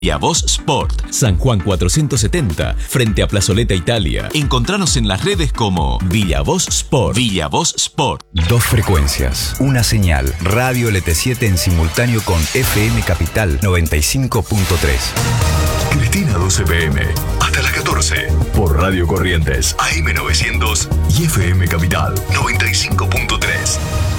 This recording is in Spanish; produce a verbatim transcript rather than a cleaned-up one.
Villavoz Sport, San Juan cuatrocientos setenta, frente a Plazoleta Italia. Encontranos en las redes como Villavoz Sport. Villavoz Sport. Dos frecuencias, una señal, Radio L T siete en simultáneo con F M Capital noventa y cinco punto tres. Cristina doce p m, hasta las catorce, por Radio Corrientes, A M novecientos y F M Capital noventa y cinco punto tres.